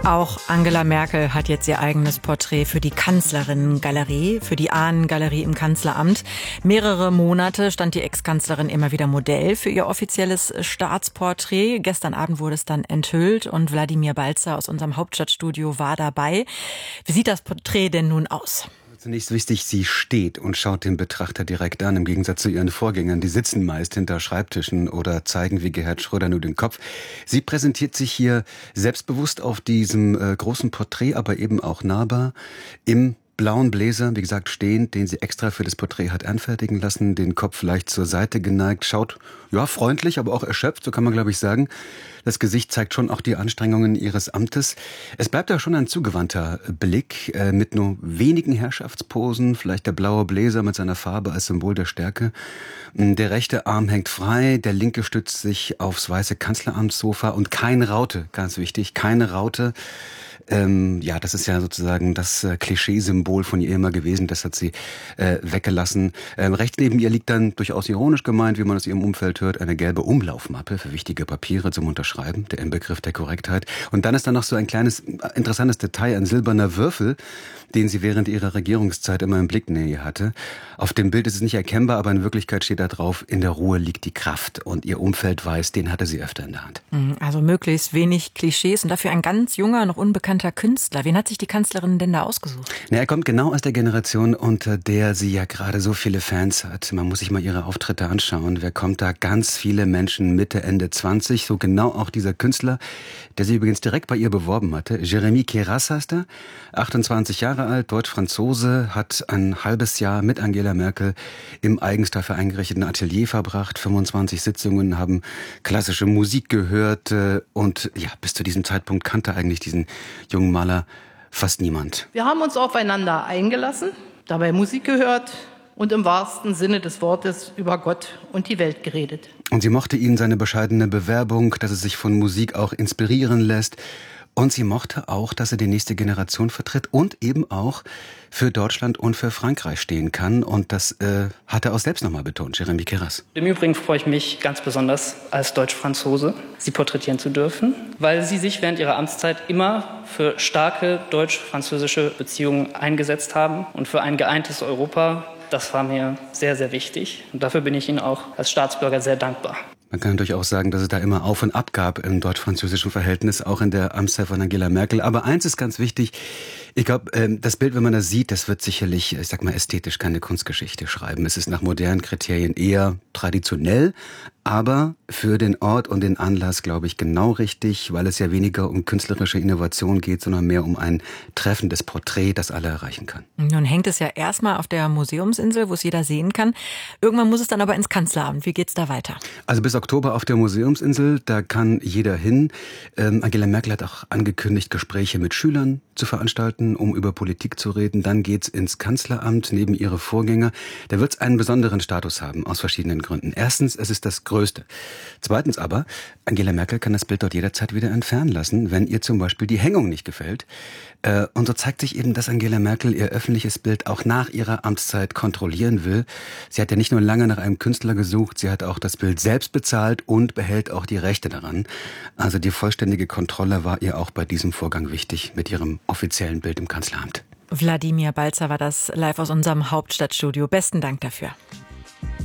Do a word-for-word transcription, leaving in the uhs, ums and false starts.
Auch Angela Merkel hat jetzt ihr eigenes Porträt für die Kanzlerinnengalerie, für die Ahnengalerie im Kanzleramt. Mehrere Monate stand die Ex-Kanzlerin immer wieder Modell für ihr offizielles Staatsporträt. Gestern Abend wurde es dann enthüllt und Wladimir Balzer aus unserem Hauptstadtstudio war dabei. Wie sieht das Porträt denn nun aus? Zunächst wichtig, sie steht und schaut den Betrachter direkt an, im Gegensatz zu ihren Vorgängern. Die sitzen meist hinter Schreibtischen oder zeigen wie Gerhard Schröder nur den Kopf. Sie präsentiert sich hier selbstbewusst auf diesem äh, großen Porträt, aber eben auch nahbar im blauen Bläser, wie gesagt stehend, den sie extra für das Porträt hat anfertigen lassen, den Kopf leicht zur Seite geneigt, schaut ja freundlich, aber auch erschöpft, so kann man glaube ich sagen. Das Gesicht zeigt schon auch die Anstrengungen ihres Amtes. Es bleibt ja schon ein zugewandter Blick äh, mit nur wenigen Herrschaftsposen, vielleicht der blaue Bläser mit seiner Farbe als Symbol der Stärke. Der rechte Arm hängt frei, der linke stützt sich aufs weiße Kanzleramtssofa und keine Raute, ganz wichtig, keine Raute. Ähm, ja, das ist ja sozusagen das äh, Klischeesymbol von ihr immer gewesen, das hat sie äh, weggelassen. Ähm, rechts neben ihr liegt dann durchaus ironisch gemeint, wie man aus ihrem Umfeld hört, eine gelbe Umlaufmappe für wichtige Papiere zum Unterschreiben, der Inbegriff der Korrektheit. Und dann ist da noch so ein kleines, interessantes Detail, ein silberner Würfel, den sie während ihrer Regierungszeit immer im Blicknähe hatte. Auf dem Bild ist es nicht erkennbar, aber in Wirklichkeit steht da drauf, in der Ruhe liegt die Kraft. Und ihr Umfeld weiß, den hatte sie öfter in der Hand. Also möglichst wenig Klischees und dafür ein ganz junger, noch unbekannter Künstler. Wen hat sich die Kanzlerin denn da ausgesucht? Na, er kommt genau aus der Generation, unter der sie ja gerade so viele Fans hat. Man muss sich mal ihre Auftritte anschauen. Wer kommt da? Ganz viele Menschen Mitte, Ende zwanzig. So genau auch dieser Künstler, der sie übrigens direkt bei ihr beworben hatte. Jérémy Queyras heißt er, achtundzwanzig Jahre alt, Deutsch-Franzose, hat ein halbes Jahr mit Angela Merkel im eigens dafür eingerichteten Atelier verbracht. fünfundzwanzig Sitzungen, haben klassische Musik gehört und ja, bis zu diesem Zeitpunkt kannte eigentlich diesen jungen Maler fast niemand. Wir haben uns aufeinander eingelassen, dabei Musik gehört und im wahrsten Sinne des Wortes über Gott und die Welt geredet. Und sie mochte ihn, seine bescheidene Bewerbung, dass es sich von Musik auch inspirieren lässt. Und sie mochte auch, dass er die nächste Generation vertritt und eben auch für Deutschland und für Frankreich stehen kann. Und das äh, hat er auch selbst nochmal betont, Jérémy Queyras. Im Übrigen freue ich mich ganz besonders, als Deutsch-Franzose Sie porträtieren zu dürfen, weil Sie sich während Ihrer Amtszeit immer für starke deutsch-französische Beziehungen eingesetzt haben und für ein geeintes Europa. Das war mir sehr, sehr wichtig. Und dafür bin ich Ihnen auch als Staatsbürger sehr dankbar. Man kann durchaus sagen, dass es da immer Auf und Ab gab im deutsch-französischen Verhältnis, auch in der Amtszeit von Angela Merkel. Aber eins ist ganz wichtig, ich glaube, das Bild, wenn man das sieht, das wird sicherlich, ich sag mal, ästhetisch keine Kunstgeschichte schreiben. Es ist nach modernen Kriterien eher traditionell, aber für den Ort und den Anlass, glaube ich, genau richtig, weil es ja weniger um künstlerische Innovation geht, sondern mehr um ein treffendes Porträt, das alle erreichen kann. Nun hängt es ja erstmal auf der Museumsinsel, wo es jeder sehen kann. Irgendwann muss es dann aber ins Kanzleramt. Wie geht's da weiter? Also bis Oktober auf der Museumsinsel, da kann jeder hin. Ähm, Angela Merkel hat auch angekündigt, Gespräche mit Schülern zu veranstalten, um über Politik zu reden. Dann geht's ins Kanzleramt neben ihre Vorgänger. Da wird's einen besonderen Status haben, aus verschiedenen Gründen. Erstens, es ist das Größte. Zweitens aber, Angela Merkel kann das Bild dort jederzeit wieder entfernen lassen, wenn ihr zum Beispiel die Hängung nicht gefällt. Äh, und so zeigt sich eben, dass Angela Merkel ihr öffentliches Bild auch nach ihrer Amtszeit kontrollieren will. Sie hat ja nicht nur lange nach einem Künstler gesucht, sie hat auch das Bild selbst bezahlt und behält auch die Rechte daran. Also die vollständige Kontrolle war ihr auch bei diesem Vorgang wichtig mit ihrem offiziellen Bild im Kanzleramt. Wladimir Balzer war das live aus unserem Hauptstadtstudio. Besten Dank dafür.